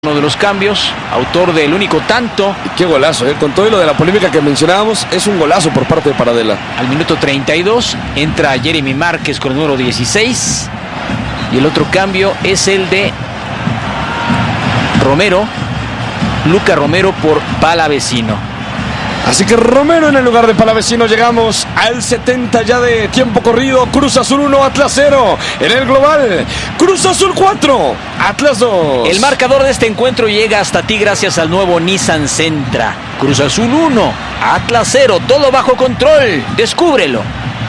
Uno de los cambios, autor del único tanto. Qué golazo, con todo lo de la polémica que mencionábamos, es un golazo por parte de Paradela. Al minuto 32 entra Jeremy Márquez con el número 16. Y el otro cambio es el de Romero, Luca Romero por Palavecino. Así que Romero en el lugar de Palavecino. Llegamos al 70 ya de tiempo corrido. Cruz Azul 1, Atlas 0. En el global, Cruz Azul 4, Atlas 2. El marcador de este encuentro llega hasta ti gracias al nuevo Nissan Sentra. Cruz Azul 1, Atlas 0. Todo bajo control. Descúbrelo.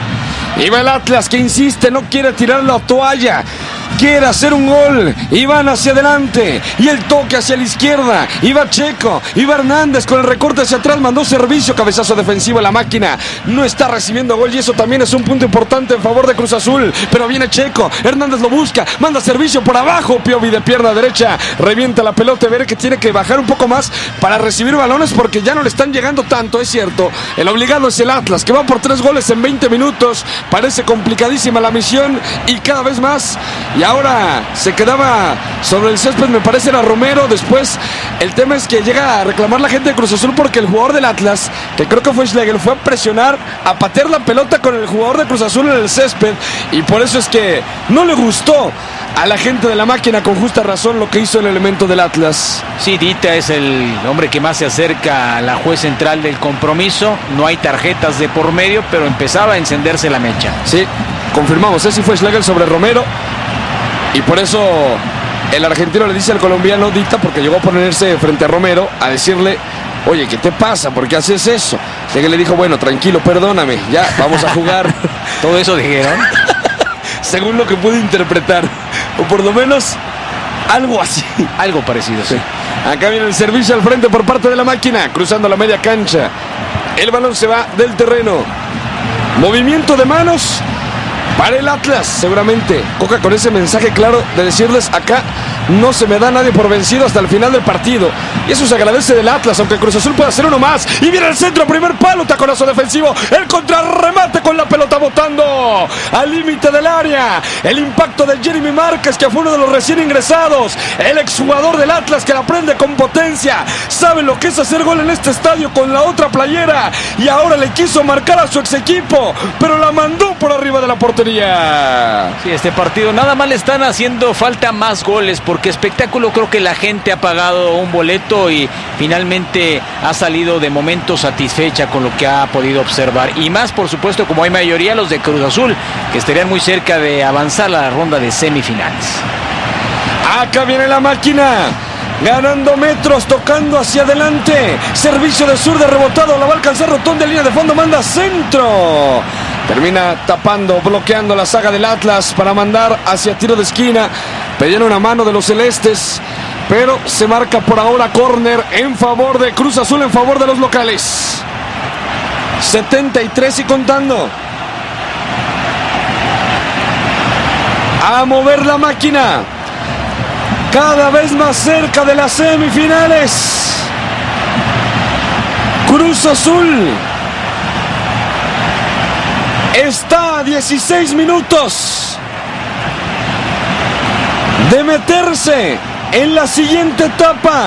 Y va el Atlas que insiste, no quiere tirar la toalla, quiere hacer un gol, y van hacia adelante, y el toque hacia la izquierda, iba Checo, iba Hernández con el recorte hacia atrás, mandó servicio, cabezazo defensivo a la máquina, no está recibiendo gol y eso también es un punto importante en favor de Cruz Azul, pero viene Checo, Hernández lo busca, manda servicio por abajo, Piovi de pierna derecha, revienta la pelota y ve que tiene que bajar un poco más para recibir balones porque ya no le están llegando tanto, es cierto, el obligado es el Atlas, que va por 3 goles en 20 minutos, parece complicadísima la misión y cada vez más. Y ahora se quedaba sobre el césped, me parece era Romero. Después el tema es que llega a reclamar la gente de Cruz Azul porque el jugador del Atlas, que creo que fue Schlegel, fue a presionar, a patear la pelota con el jugador de Cruz Azul en el césped. Y por eso es que no le gustó a la gente de la máquina, con justa razón, lo que hizo el elemento del Atlas. Sí, Dita es el hombre que más se acerca a la juez central del compromiso. No hay tarjetas de por medio, pero empezaba a encenderse la mecha. Sí, confirmamos, ese fue Schlegel sobre Romero. Y por eso el argentino le dice al colombiano, Dita, porque llegó a ponerse frente a Romero, a decirle: oye, ¿qué te pasa? ¿Por qué haces eso? Schlegel le dijo: bueno, tranquilo, perdóname, ya, vamos a jugar. Todo eso dijeron. Según lo que pude interpretar, o por lo menos algo así. Algo parecido, sí. Acá viene el servicio al frente por parte de la máquina, cruzando la media cancha. El balón se va del terreno. Movimiento de manos para el Atlas, seguramente. Coca con ese mensaje claro de decirles: acá no se me da nadie por vencido hasta el final del partido. Y eso se agradece del Atlas, aunque Cruz Azul pueda hacer uno más. Y viene el centro, primer palo, taconazo defensivo. El contrarremate con la pelota botando al límite del área. El impacto de Jeremy Márquez, que fue uno de los recién ingresados. El exjugador del Atlas que la prende con potencia. Sabe lo que es hacer gol en este estadio con la otra playera. Y ahora le quiso marcar a su ex equipo, pero la mandó por arriba de la portería. Sí, este partido nada más le están haciendo falta más goles, porque espectáculo creo que la gente ha pagado un boleto y finalmente ha salido de momento satisfecha con lo que ha podido observar. Y más, por supuesto, como hay mayoría, los de Cruz Azul, que estarían muy cerca de avanzar a la ronda de semifinales. Acá viene la máquina, ganando metros, tocando hacia adelante. Servicio de zurda, rebotado, la va a alcanzar Rotondi, línea de fondo, manda centro. Termina tapando, bloqueando la saga del Atlas para mandar hacia tiro de esquina. Pedían una mano de los celestes, pero se marca por ahora córner en favor de Cruz Azul, en favor de los locales. 73 y contando. A mover la máquina, cada vez más cerca de las semifinales. Cruz Azul está a 16 minutos de meterse en la siguiente etapa.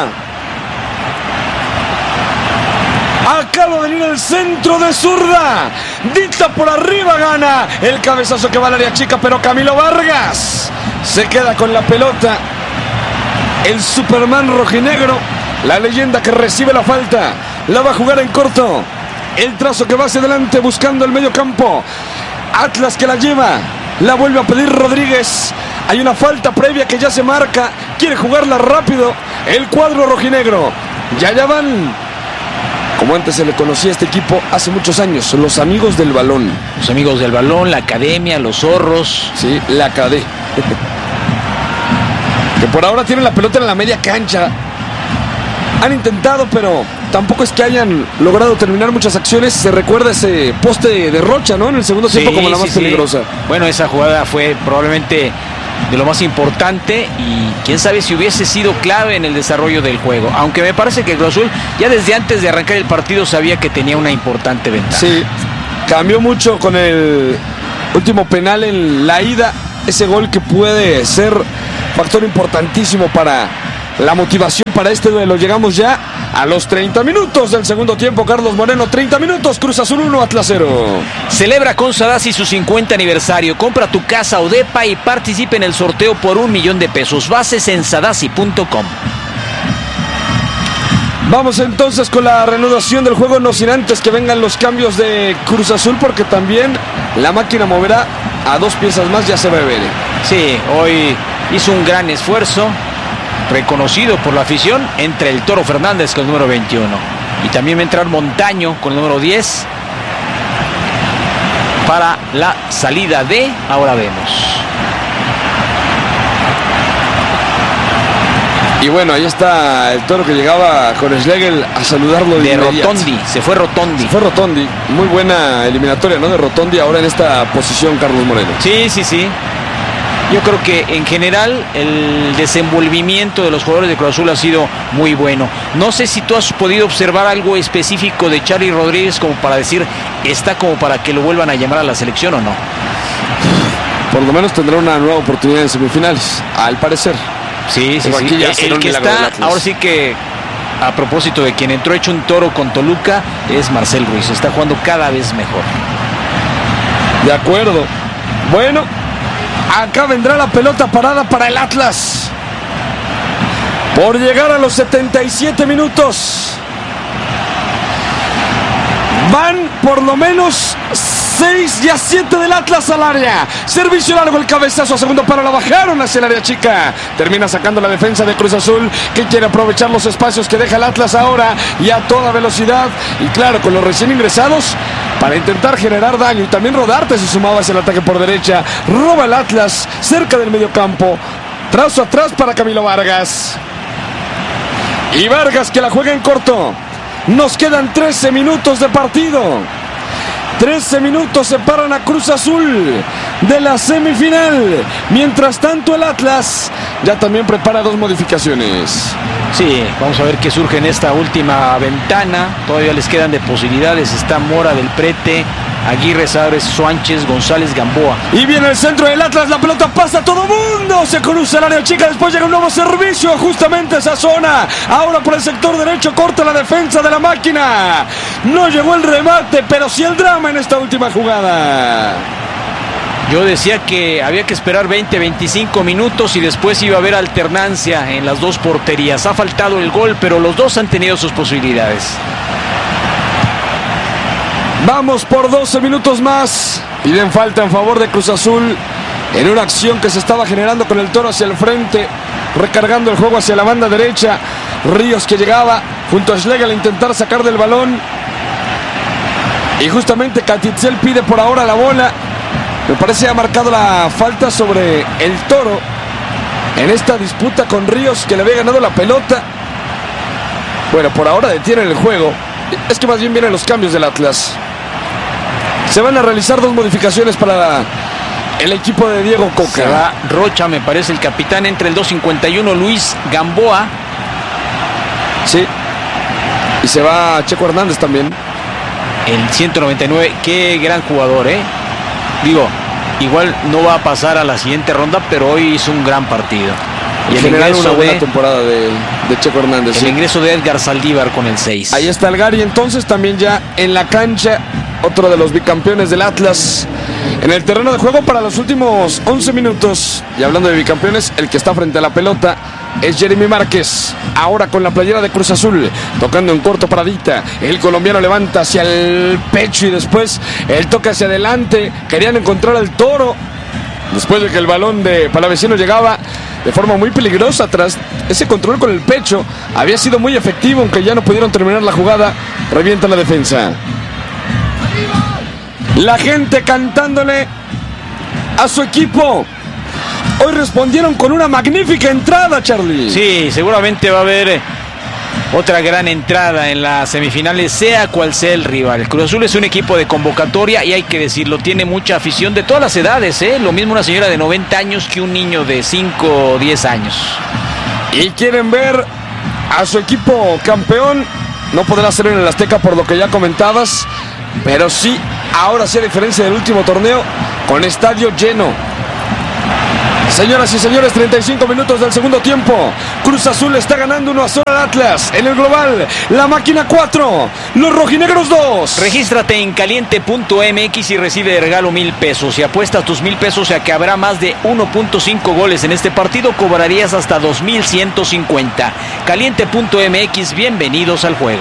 Acaba de venir el centro de zurda. Dita por arriba, gana el cabezazo que va al área chica, pero Camilo Vargas se queda con la pelota. El Superman rojinegro, la leyenda que recibe la falta, la va a jugar en corto. El trazo que va hacia adelante buscando el medio campo. Atlas que la lleva, la vuelve a pedir Rodríguez. Hay una falta previa que ya se marca. Quiere jugarla rápido el cuadro rojinegro. Ya van, como antes se le conocía a este equipo hace muchos años, los amigos del balón. Los amigos del balón, la academia, los zorros. Sí, la academia. Que por ahora tienen la pelota en la media cancha. Han intentado, pero tampoco es que hayan logrado terminar muchas acciones. Se recuerda ese poste de Rocha, ¿no? En el segundo tiempo como la más peligrosa. Bueno, esa jugada fue probablemente de lo más importante y quién sabe si hubiese sido clave en el desarrollo del juego. Aunque me parece que Cruz Azul ya desde antes de arrancar el partido sabía que tenía una importante ventaja. Sí, cambió mucho con el último penal en la ida. Ese gol que puede ser factor importantísimo para la motivación para este duelo. Llegamos ya a los 30 minutos del segundo tiempo. Carlos Moreno, 30 minutos, Cruz Azul 1, Atlas 0. Celebra con Sadasi su 50 aniversario. Compra tu casa o depa y participe en el sorteo por $1,000,000. Bases en sadasi.com. Vamos entonces con la reanudación del juego, no sin antes que vengan los cambios de Cruz Azul, porque también la máquina moverá a 2 piezas más, ya se va a ver. Sí, hoy hizo un gran esfuerzo, reconocido por la afición. Entra el Toro Fernández con el número 21 y también va a entrar Montaño con el número 10 para la salida de, ahora vemos. Y bueno, ahí está el Toro que llegaba con Schlegel a saludarlo de Rotondi, se fue Rotondi. Muy buena eliminatoria, ¿no? De Rotondi ahora en esta posición, Carlos Moreno. Sí. Yo creo que en general el desenvolvimiento de los jugadores de Cruz Azul ha sido muy bueno. No sé si tú has podido observar algo específico de Charly Rodríguez como para decir, está como para que lo vuelvan a llamar a la selección o no. Por lo menos tendrá una nueva oportunidad en semifinales, al parecer. Sí. El que está, ahora sí que, a propósito de quien entró hecho un toro con Toluca, es Marcel Ruiz. Está jugando cada vez mejor. De acuerdo. Bueno, acá vendrá la pelota parada para el Atlas. Por llegar a los 77 minutos. Van por lo menos 6 y a 7 del Atlas al área. Servicio largo, el cabezazo a segundo palo, la bajaron hacia el área chica. Termina sacando la defensa de Cruz Azul, que quiere aprovechar los espacios que deja el Atlas ahora y a toda velocidad. Y claro, con los recién ingresados, para intentar generar daño. Y también Rodarte se sumaba hacia el ataque por derecha. Roba el Atlas cerca del mediocampo. Trazo atrás para Camilo Vargas. Y Vargas que la juega en corto. Nos quedan 13 minutos de partido. 13 minutos separan a Cruz Azul de la semifinal. Mientras tanto el Atlas ya también prepara 2 modificaciones. Sí, vamos a ver qué surge en esta última ventana. Todavía les quedan de posibilidades. Está Mora del Prete, Aguirre, Sáenz, Sánchez, González, Gamboa. Y viene el centro del Atlas, la pelota pasa a todo mundo. Se cruza el área chica, después llega un nuevo servicio justamente a esa zona. Ahora por el sector derecho corta la defensa de la máquina. No llegó el remate, pero sí el drama en esta última jugada. Yo decía que había que esperar 20-25 minutos y después iba a haber alternancia en las 2 porterías. Ha faltado el gol, pero los dos han tenido sus posibilidades. Vamos por 12 minutos más. Piden falta en favor de Cruz Azul en una acción que se estaba generando con el Toro hacia el frente, recargando el juego hacia la banda derecha. Ríos que llegaba junto a Schlegel a intentar sacar del balón. Y justamente Catitzel pide por ahora la bola. Me parece que ha marcado la falta sobre el Toro en esta disputa con Ríos, que le había ganado la pelota. Bueno, por ahora detienen el juego. Es que más bien vienen los cambios del Atlas. Se van a realizar 2 modificaciones para el equipo de Diego Coca. Se va Rocha, me parece, el capitán. Entre el 2.51 Luis Gamboa. Sí. Y se va Checo Hernández también. El 199, qué gran jugador, ¿eh? Digo, igual no va a pasar a la siguiente ronda, pero hoy hizo un gran partido. Y el ingreso una buena temporada de Checo Hernández. El ingreso de Edgar Saldívar con el 6. Ahí está el Gary, entonces también ya en la cancha, otro de los bicampeones del Atlas. En el terreno de juego para los últimos 11 minutos. Y hablando de bicampeones, el que está frente a la pelota es Jeremy Márquez. Ahora con la playera de Cruz Azul, tocando en corto paradita. El colombiano levanta hacia el pecho y después el toque hacia adelante. Querían encontrar al Toro. Después de que el balón de Palavecino llegaba de forma muy peligrosa tras ese control con el pecho, había sido muy efectivo, aunque ya no pudieron terminar la jugada. Revienta la defensa. La gente cantándole a su equipo. Hoy respondieron con una magnífica entrada, Charly. Sí, seguramente va a haber otra gran entrada en las semifinales, sea cual sea el rival. Cruz Azul es un equipo de convocatoria y hay que decirlo, tiene mucha afición de todas las edades, ¿eh? Lo mismo una señora de 90 años que un niño de 5 o 10 años. Y quieren ver a su equipo campeón. No podrá ser en el Azteca por lo que ya comentabas, pero sí, ahora sí, a diferencia del último torneo, con estadio lleno. Señoras y señores, 35 minutos del segundo tiempo. Cruz Azul está ganando 1-0 al Atlas. En el global, la máquina 4, los rojinegros 2. Regístrate en caliente.mx y recibe de regalo 1,000 pesos. Si apuestas tus 1,000 pesos a que habrá más de 1.5 goles en este partido, cobrarías hasta 2,150. Caliente.mx, bienvenidos al juego.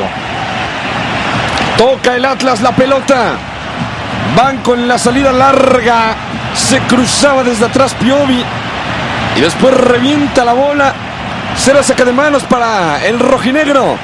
Toca el Atlas la pelota. Van con la salida larga. Se cruzaba desde atrás Piovi y después revienta la bola. Será saca de manos para el rojinegro.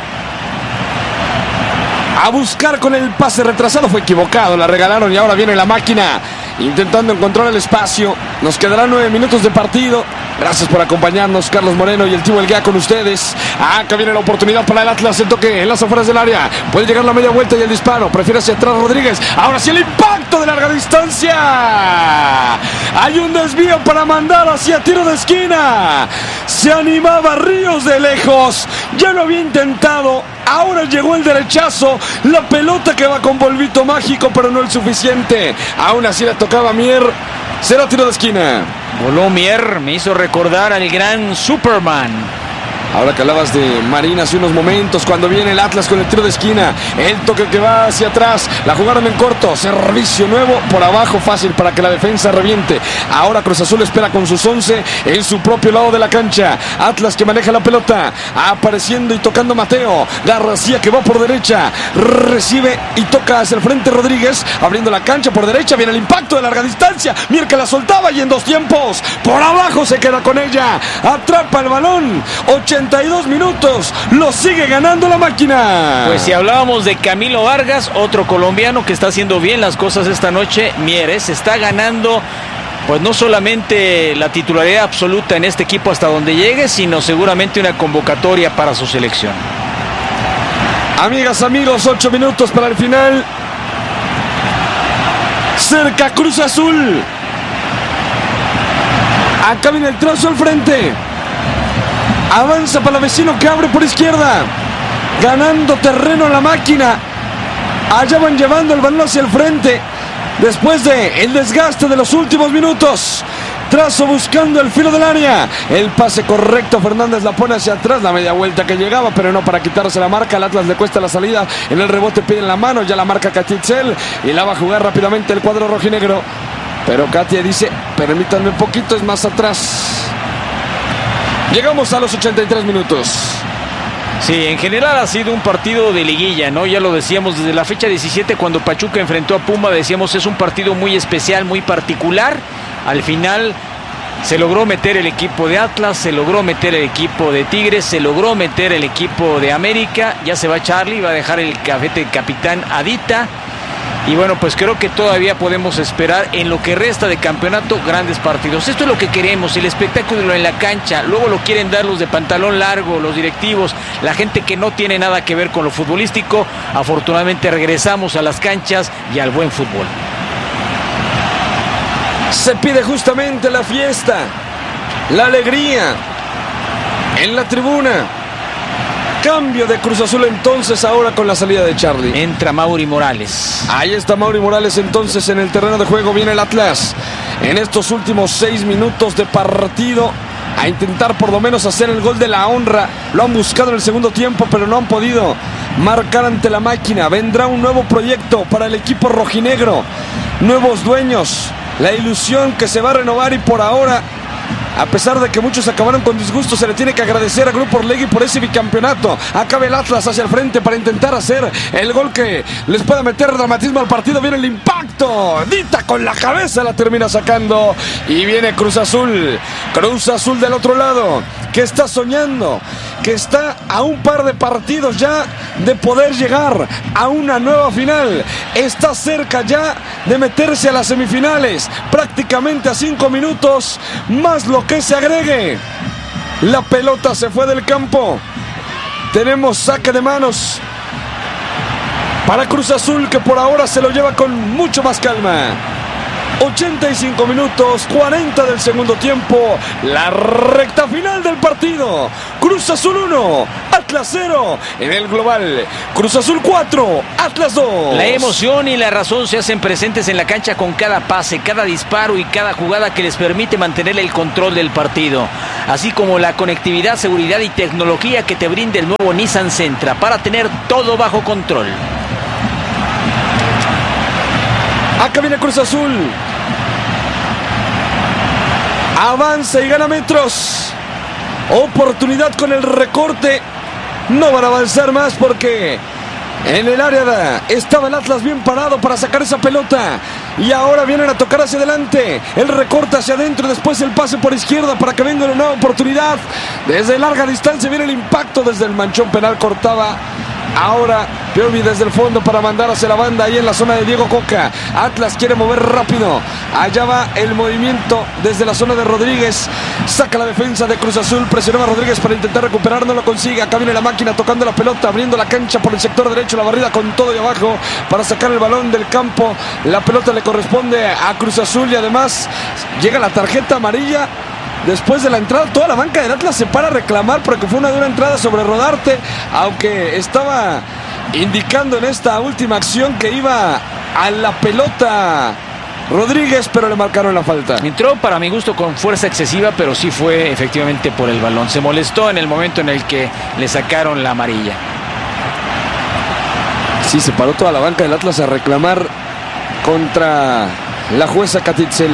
A buscar con el pase retrasado, fue equivocado, la regalaron y ahora viene la máquina intentando encontrar el espacio. Nos quedarán 9 minutos de partido. Gracias por acompañarnos, Carlos Moreno y el Tío Elguea con ustedes. Acá viene la oportunidad para el Atlas, el toque en las afueras del área. Puede llegar la media vuelta y el disparo. Prefiere hacia atrás Rodríguez. Ahora sí el impacto de larga distancia. Hay un desvío para mandar hacia tiro de esquina. Se animaba Ríos de lejos. Ya lo había intentado. Ahora llegó el derechazo. La pelota que va con polvito mágico, pero no el suficiente. Aún así le tocaba a Mier. Será tiro de esquina. Voló Mier, me hizo recordar al gran Superman. Ahora que hablabas de Marín hace unos momentos, cuando viene el Atlas con el tiro de esquina, el toque que va hacia atrás, la jugaron en corto, servicio nuevo, por abajo fácil para que la defensa reviente. Ahora Cruz Azul espera con sus 11 en su propio lado de la cancha. Atlas que maneja la pelota, apareciendo y tocando Mateo. García que va por derecha, recibe y toca hacia el frente Rodríguez, abriendo la cancha por derecha, viene el impacto de larga distancia. Mier que la soltaba y en 2 tiempos, por abajo se queda con ella, atrapa el balón. 82 minutos, lo sigue ganando la máquina. Pues si hablábamos de Camilo Vargas, otro colombiano que está haciendo bien las cosas esta noche, Mieres está ganando pues no solamente la titularidad absoluta en este equipo hasta donde llegue, sino seguramente una convocatoria para su selección. Amigas, amigos, 8 minutos para el final. Cerca Cruz Azul. Acá viene el trazo al frente. Avanza para el vecino que abre por izquierda. Ganando terreno la máquina. Allá van llevando el balón hacia el frente. Después de el desgaste de los últimos minutos. Trazo buscando el filo del área. El pase correcto. Fernández la pone hacia atrás. La media vuelta que llegaba, pero no para quitarse la marca. Al Atlas le cuesta la salida. En el rebote piden la mano. Ya la marca Catitzel. Y la va a jugar rápidamente el cuadro rojinegro. Pero Katia dice, permítanme un poquito, es más atrás. Llegamos a los 83 minutos. Sí, en general ha sido un partido de liguilla, ¿no? Ya lo decíamos desde la fecha 17 cuando Pachuca enfrentó a Puma, decíamos es un partido muy especial, muy particular. Al final se logró meter el equipo de Atlas, se logró meter el equipo de Tigres, se logró meter el equipo de América. Ya se va Charlie, va a dejar el cafete capitán Adita. Y bueno, pues creo que todavía podemos esperar en lo que resta de campeonato grandes partidos. Esto es lo que queremos, el espectáculo en la cancha. Luego lo quieren dar los de pantalón largo, los directivos, la gente que no tiene nada que ver con lo futbolístico. Afortunadamente regresamos a las canchas y al buen fútbol. Se pide justamente la fiesta, la alegría en la tribuna. Cambio de Cruz Azul entonces ahora con la salida de Charlie. Entra Mauri Morales. Ahí está Mauri Morales entonces en el terreno de juego. Viene el Atlas en estos últimos 6 minutos de partido a intentar por lo menos hacer el gol de la honra. Lo han buscado en el segundo tiempo, pero no han podido marcar ante la máquina. Vendrá un nuevo proyecto para el equipo rojinegro. Nuevos dueños. La ilusión que se va a renovar y por ahora, a pesar de que muchos acabaron con disgusto, se le tiene que agradecer a Grupo Orlegui por ese bicampeonato. Acaba el Atlas hacia el frente para intentar hacer el gol que les pueda meter dramatismo al partido. Viene el impacto. Dita con la cabeza la termina sacando. Y viene Cruz Azul. Cruz Azul del otro lado, que está soñando, que está a un par de partidos ya de poder llegar a una nueva final. Está cerca ya de meterse a las semifinales. Prácticamente a 5 minutos más lo que se agregue. La pelota se fue del campo. Tenemos saque de manos para Cruz Azul, que por ahora se lo lleva con mucho más calma. 85 minutos, 40 del segundo tiempo, la recta final del partido. Cruz Azul 1, Atlas 0 en el global. Cruz Azul 4, Atlas 2. La emoción y la razón se hacen presentes en la cancha con cada pase, cada disparo y cada jugada que les permite mantener el control del partido, así como la conectividad, seguridad y tecnología que te brinda el nuevo Nissan Sentra para tener todo bajo control. Acá viene Cruz Azul. Avanza y gana metros. Oportunidad con el recorte. No van a avanzar más porque en el área estaba el Atlas bien parado para sacar esa pelota. Y ahora vienen a tocar hacia adelante. El recorte hacia adentro. Después el pase por izquierda para que venga una nueva oportunidad. Desde larga distancia viene el impacto. Desde el manchón penal cortaba. Ahora Piovi desde el fondo para mandar hacia la banda ahí en la zona de Diego Coca. Atlas quiere mover rápido. Allá va el movimiento desde la zona de Rodríguez. Saca la defensa de Cruz Azul. Presionó a Rodríguez para intentar recuperar. No lo consigue. Acá viene la máquina tocando la pelota, abriendo la cancha por el sector derecho. La barrida con todo y abajo para sacar el balón del campo. La pelota le corresponde a Cruz Azul y además llega la tarjeta amarilla. Después de la entrada, toda la banca del Atlas se para a reclamar porque fue una dura entrada sobre Rodarte, aunque estaba indicando en esta última acción que iba a la pelota Rodríguez, pero le marcaron la falta. Entró para mi gusto con fuerza excesiva, pero sí fue efectivamente por el balón. Se molestó en el momento en el que le sacaron la amarilla. Sí, se paró toda la banca del Atlas a reclamar contra la jueza Catitzel.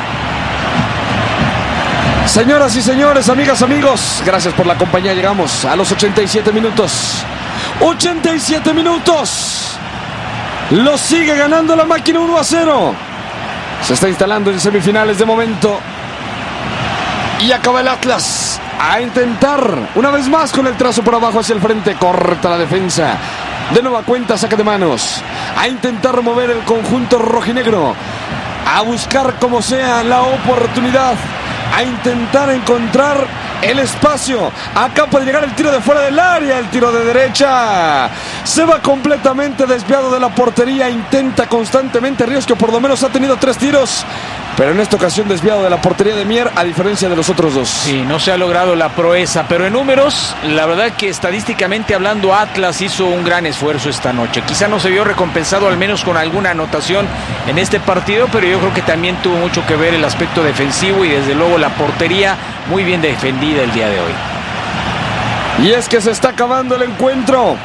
Señoras y señores, amigas, amigos, gracias por la compañía. Llegamos a los 87 minutos. 87 minutos. Lo sigue ganando la máquina 1-0. Se está instalando en semifinales de momento. Y acaba el Atlas a intentar una vez más con el trazo por abajo hacia el frente. Corta la defensa. De nueva cuenta, saque de manos. A intentar mover el conjunto rojinegro. A buscar como sea la oportunidad. A intentar encontrar el espacio. Acá puede llegar el tiro de fuera del área. El tiro de derecha. Se va completamente desviado de la portería. Intenta constantemente Ríos, que por lo menos ha tenido 3 tiros. Pero en esta ocasión desviado de la portería de Mier, a diferencia de los otros 2. Sí, no se ha logrado la proeza, pero en números, la verdad que estadísticamente hablando, Atlas hizo un gran esfuerzo esta noche. Quizá no se vio recompensado al menos con alguna anotación en este partido, pero yo creo que también tuvo mucho que ver el aspecto defensivo y desde luego la portería muy bien defendida el día de hoy. Y es que se está acabando el encuentro.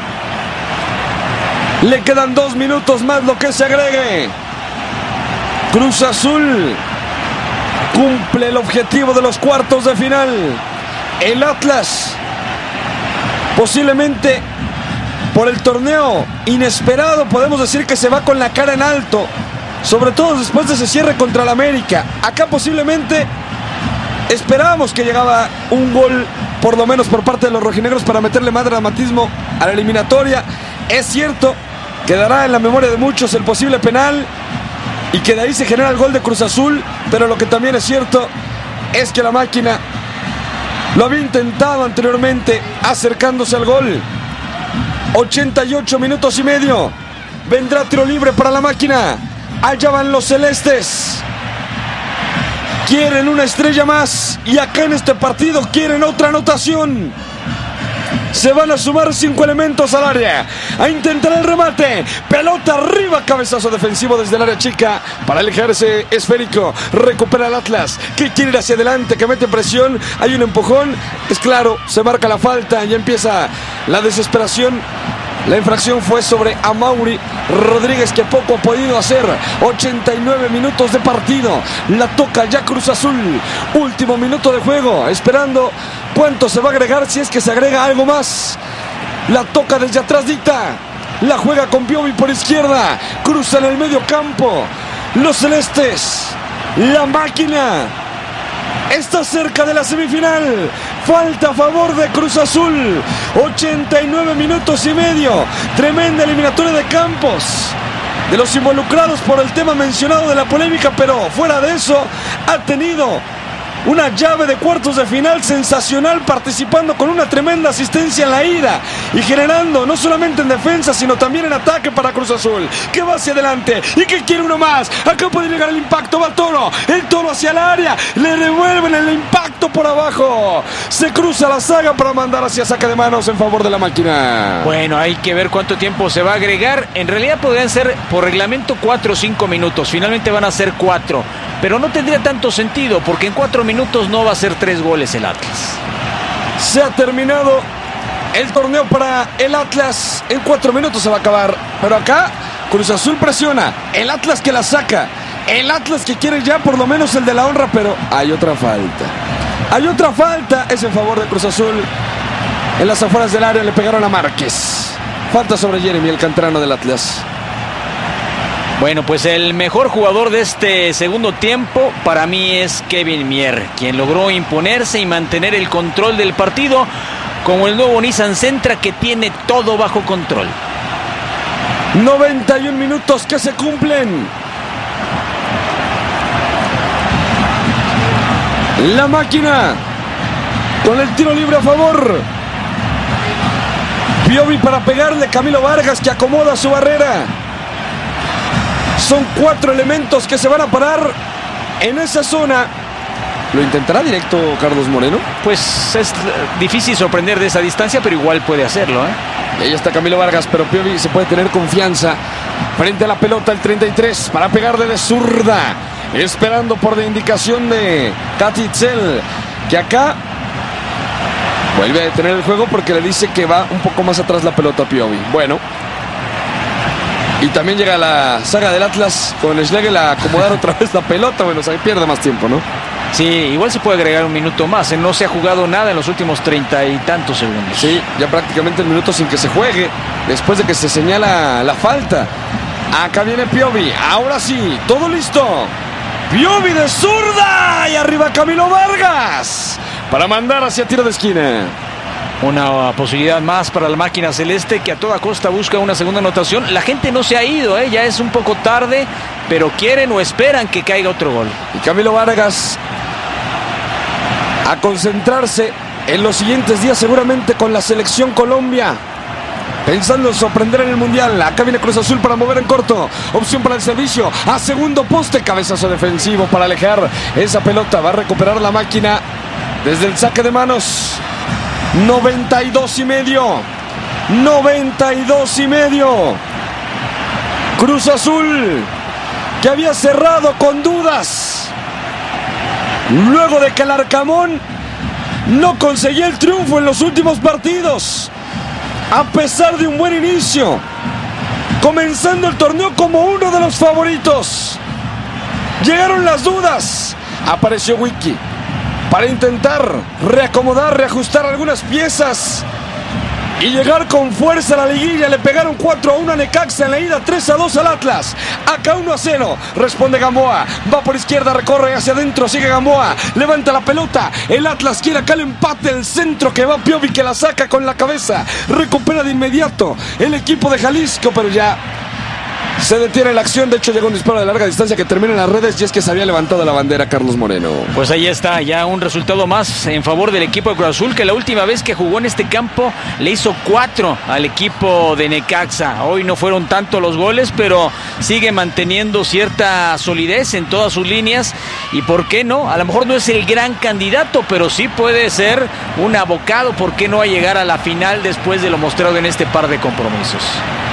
Le quedan 2 minutos más lo que se agregue. Cruz Azul cumple el objetivo de los cuartos de final. El Atlas, posiblemente por el torneo inesperado, podemos decir que se va con la cara en alto, sobre todo después de ese cierre contra el América. Acá posiblemente esperábamos que llegaba un gol, por lo menos por parte de los rojinegros, para meterle más dramatismo a la eliminatoria. Es cierto, quedará en la memoria de muchos el posible penal y que de ahí se genera el gol de Cruz Azul, pero lo que también es cierto es que la máquina lo había intentado anteriormente acercándose al gol. 88 minutos y medio. Vendrá tiro libre para la máquina. Allá van los celestes. Quieren una estrella más y acá en este partido quieren otra anotación. Se van a sumar 5 elementos al área. A intentar el remate. Pelota arriba. Cabezazo defensivo desde el área chica para alejarse esférico. Recupera el Atlas, que quiere ir hacia adelante, que mete presión. Hay un empujón. Es claro, se marca la falta. Ya empieza la desesperación. La infracción fue sobre Amaury Rodríguez, que poco ha podido hacer. 89 minutos de partido. La toca ya Cruz Azul. Último minuto de juego. Esperando cuánto se va a agregar, si es que se agrega algo más. La toca desde atrás Dita. La juega con Piovi por izquierda. Cruza en el medio campo. Los celestes. La máquina está cerca de la semifinal. Falta a favor de Cruz Azul. 89 minutos y medio. Tremenda eliminatoria de Campos, de los involucrados por el tema mencionado de la polémica, pero fuera de eso ha tenido una llave de cuartos de final sensacional, participando con una tremenda asistencia en la ida y generando no solamente en defensa sino también en ataque para Cruz Azul, que va hacia adelante y que quiere uno más. Acá puede llegar el impacto, va el Toro hacia el área, le revuelven el impacto por abajo, se cruza la saga para mandar hacia saque de manos en favor de la máquina. Bueno, hay que ver cuánto tiempo se va a agregar. En realidad podrían ser por reglamento 4 o 5 minutos, finalmente van a ser 4, pero no tendría tanto sentido porque en 4 minutos no va a hacer 3 goles el Atlas. Se ha terminado el torneo para el Atlas, en 4 minutos se va a acabar, pero acá Cruz Azul presiona, el Atlas que la saca, el Atlas que quiere ya por lo menos el de la honra, pero hay otra falta, es en favor de Cruz Azul. En las afueras del área le pegaron a Márquez, falta sobre Jeremy, el canterano del Atlas. Bueno, pues el mejor jugador de este segundo tiempo para mí es Kevin Mier, quien logró imponerse y mantener el control del partido como el nuevo Nissan Sentra que tiene todo bajo control. 91 minutos que se cumplen. La máquina con el tiro libre a favor. Piovi para pegarle, Camilo Vargas que acomoda su barrera. Son 4 elementos que se van a parar en esa zona. ¿Lo intentará directo Carlos Moreno? Pues es difícil sorprender de esa distancia, pero igual puede hacerlo, Y ahí está Camilo Vargas, pero Piovi se puede tener confianza frente a la pelota, el 33, para pegarle de zurda, esperando por la indicación de Katitzel, que acá vuelve a detener el juego porque le dice que va un poco más atrás la pelota a Piovi. Bueno, y también llega la saga del Atlas con Schlegel a acomodar otra vez la pelota. Bueno, se pierde más tiempo, ¿no? Sí, igual se puede agregar un minuto más. No se ha jugado nada en los últimos 30 y tantos segundos. Sí, ya prácticamente el minuto sin que se juegue, después de que se señala la falta. Acá viene Piovi, ahora sí, todo listo. Piovi de zurda y arriba Camilo Vargas para mandar hacia tiro de esquina. Una posibilidad más para la máquina celeste que a toda costa busca una segunda anotación. La gente no se ha ido, ya es un poco tarde, pero quieren o esperan que caiga otro gol. Y Camilo Vargas a concentrarse en los siguientes días seguramente con la selección Colombia, pensando en sorprender en el Mundial. Acá viene Cruz Azul para mover en corto, opción para el servicio, a segundo poste, cabezazo defensivo para alejar esa pelota. Va a recuperar la máquina desde el saque de manos. 92 y medio. Cruz Azul, que había cerrado con dudas luego de que el Arcamón no conseguía el triunfo en los últimos partidos, a pesar de un buen inicio, comenzando el torneo como uno de los favoritos. Llegaron las dudas, apareció Wiki para intentar reacomodar, reajustar algunas piezas y llegar con fuerza a la liguilla. Le pegaron 4-1 a Necaxa en la ida, 3-2 al Atlas. Acá 1-0, responde Gamboa, va por izquierda, recorre hacia adentro, sigue Gamboa, levanta la pelota, el Atlas quiere acá el empate, el centro que va Piovi, que la saca con la cabeza, recupera de inmediato el equipo de Jalisco, pero ya se detiene la acción. De hecho llegó un disparo de larga distancia que termina en las redes, y es que se había levantado la bandera Carlos Moreno. Pues ahí está, ya un resultado más en favor del equipo de Cruz Azul, que la última vez que jugó en este campo le hizo 4 al equipo de Necaxa. Hoy no fueron tanto los goles, pero sigue manteniendo cierta solidez en todas sus líneas, y por qué no, a lo mejor no es el gran candidato, pero sí puede ser un abocado, por qué no, a llegar a la final después de lo mostrado en este par de compromisos.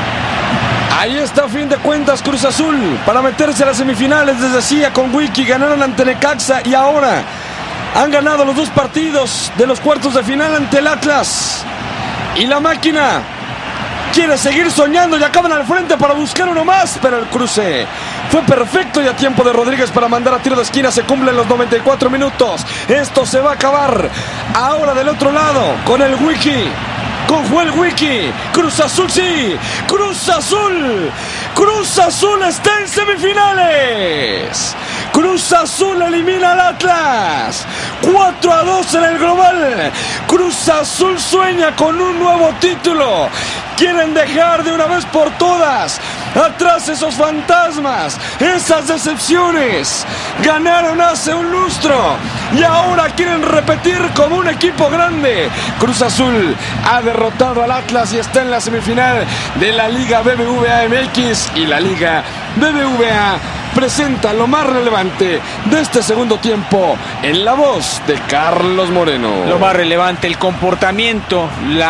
Ahí está, a fin de cuentas, Cruz Azul para meterse a las semifinales. Les decía, con Wiki ganaron ante Necaxa y ahora han ganado los 2 partidos de los cuartos de final ante el Atlas. Y la máquina quiere seguir soñando y acaban al frente para buscar uno más, pero el cruce fue perfecto y a tiempo de Rodríguez para mandar a tiro de esquina. Se cumplen los 94 minutos. Esto se va a acabar ahora del otro lado con el Wiki, con Joel Wiki. Cruz Azul, sí, Cruz Azul está en semifinales. Cruz Azul elimina al Atlas 4-2 en el global. Cruz Azul sueña con un nuevo título. Quieren dejar de una vez por todas atrás esos fantasmas, esas decepciones. Ganaron hace un lustro y ahora quieren repetir como un equipo grande. Cruz Azul ha derrotado al Atlas y está en la semifinal de la Liga BBVA MX, y la Liga BBVA presenta lo más relevante de este segundo tiempo en la voz de Carlos Moreno. Lo más relevante, el comportamiento,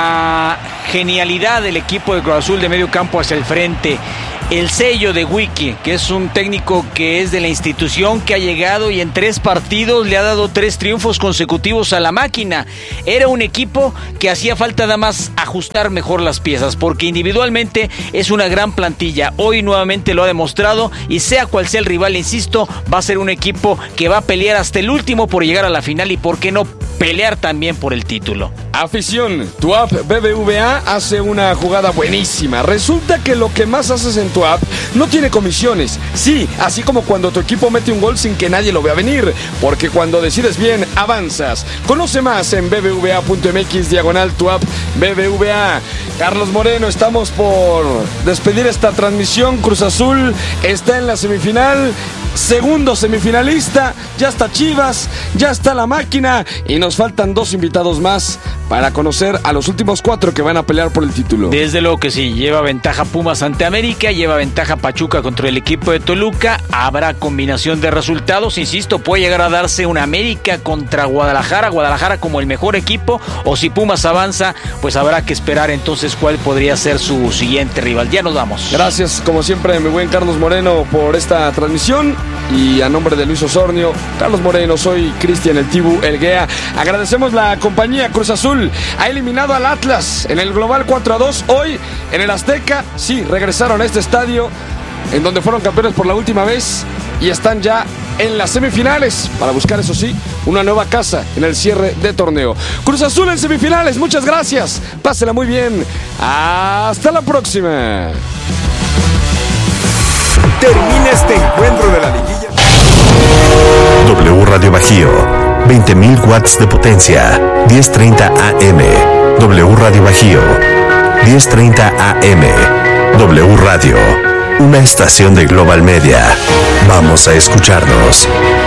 la genialidad del equipo de Cruz Azul de medio campo hacia el frente, el sello de Wiki, que es un técnico que es de la institución, que ha llegado y en 3 partidos le ha dado 3 triunfos consecutivos a la máquina. Era un equipo que hacía falta nada más ajustar mejor las piezas, porque individualmente es una gran plantilla. Hoy nuevamente lo ha demostrado, y sea cual sea el rival, insisto, va a ser un equipo que va a pelear hasta el último por llegar a la final y por qué no pelear también por el título. Afición, tu app BBVA hace una jugada buenísima. Resulta que lo que más haces en tu app no tiene comisiones. Sí, así como cuando tu equipo mete un gol sin que nadie lo vea venir, porque cuando decides bien, avanzas. Conoce más en bbva.mx/tu app BBVA. Carlos Moreno, estamos por despedir esta transmisión. Cruz Azul está en la semifinal, segundo semifinalista, ya está Chivas, ya está la máquina, y nos faltan 2 invitados más para conocer a los últimos 4 que van a pelear por el título. Desde luego que sí, lleva ventaja Pumas ante América, lleva ventaja Pachuca contra el equipo de Toluca. Habrá combinación de resultados, insisto, puede llegar a darse una América contra Guadalajara como el mejor equipo, o si Pumas avanza, pues habrá que esperar entonces cuál podría ser su siguiente rival. Ya nos vamos. Gracias, como siempre, mi buen Carlos Moreno, por esta transmisión, y a nombre de Luis Osornio, Carlos Moreno, soy Cristian el Tibu Elguea. Agradecemos la compañía. Cruz Azul ha eliminado al Atlas en el global 4-2. Hoy en el Azteca, sí, regresaron a este estadio en donde fueron campeones por la última vez, y están ya en las semifinales para buscar, eso sí, una nueva casa en el cierre de torneo. Cruz Azul en semifinales, muchas gracias, pásela muy bien, hasta la próxima. Termina este encuentro de la liguilla. W Radio Bajío, 20.000 watts de potencia, 10:30 AM. W Radio Bajío, 10:30 AM. W Radio, una estación de Global Media. Vamos a escucharnos.